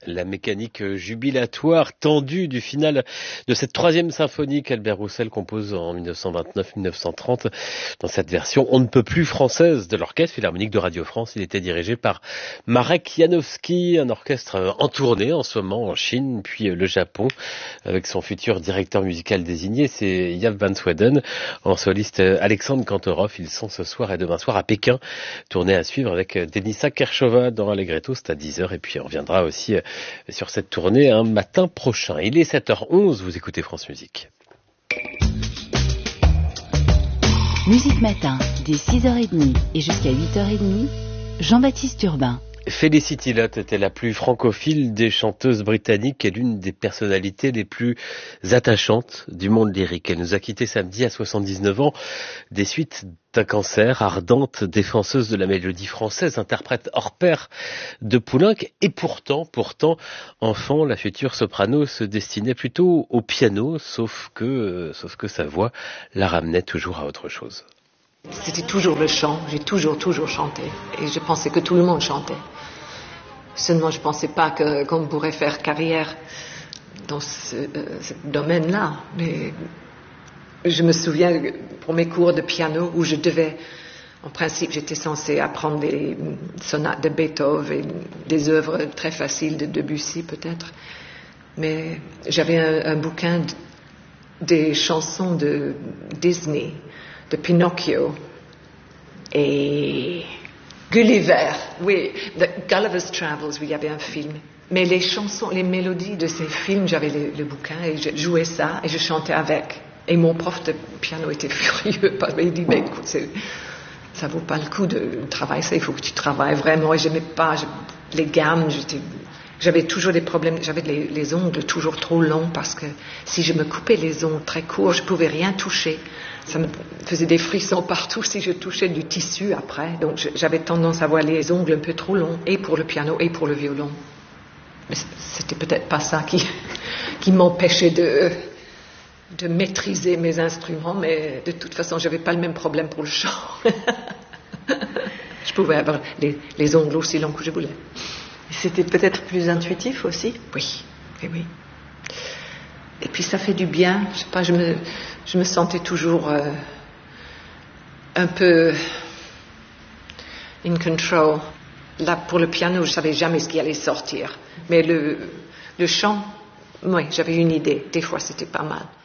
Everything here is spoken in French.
La mécanique jubilatoire tendue du final de cette troisième symphonie qu'Albert Roussel compose en 1929-1930. Dans cette version on ne peut plus française de l'Orchestre Philharmonique de Radio France, il était dirigé par Marek Janowski, un orchestre en tournée en ce moment en Chine, puis le Japon, avec son futur directeur musical désigné, c'est Jaap van Sweden. En soliste Alexandre Kantorov, ils sont ce soir et demain soir à Pékin, tournée à suivre avec Denisa Kershova dans Allegretto, c'est à 10h, et puis on reviendra aussi sur cette tournée un matin prochain. Il est 7h11, vous écoutez France Musique. Musique Matin, dès 6h30 et jusqu'à 8h30, Jean-Baptiste Urbain. Felicity Lott était la plus francophile des chanteuses britanniques et l'une des personnalités les plus attachantes du monde lyrique. Elle nous a quittés samedi à 79 ans des suites d'un cancer. Ardente défenseuse de la mélodie française, interprète hors pair de Poulenc, et pourtant, enfant, la future soprano se destinait plutôt au piano, sauf que sa voix la ramenait toujours à autre chose. C'était toujours le chant, j'ai toujours chanté, et je pensais que tout le monde chantait. Seulement je ne pensais pas qu'on pourrait faire carrière dans ce domaine-là. Mais je me souviens pour mes cours de piano où en principe j'étais censée apprendre des sonates de Beethoven et des œuvres très faciles de Debussy peut-être. Mais j'avais un bouquin des chansons de Disney, de Pinocchio et Gulliver, oui, Gulliver's Travels, oui, il y avait un film. Mais les chansons, les mélodies de ces films, j'avais le bouquin et je jouais ça et je chantais avec. Et mon prof de piano était furieux parce qu'il dit, écoute, ça vaut pas le coup de travailler ça, il faut que tu travailles vraiment. Et j'aimais pas les gammes, j'avais toujours des problèmes, j'avais les ongles toujours trop longs parce que si je me coupais les ongles très courts, je pouvais rien toucher. Ça me faisait des frissons partout si je touchais du tissu après. Donc j'avais tendance à avoir les ongles un peu trop longs, et pour le piano et pour le violon. Mais c'était peut-être pas ça qui m'empêchait de maîtriser mes instruments, mais de toute façon, j'avais pas le même problème pour le chant. Je pouvais avoir les ongles aussi longs que je voulais. C'était peut-être plus intuitif aussi? Oui. Et puis ça fait du bien. Je sais pas, je me sentais toujours un peu in control. Là, pour le piano, je savais jamais ce qui allait sortir. Mais le chant, oui, j'avais une idée. Des fois, c'était pas mal.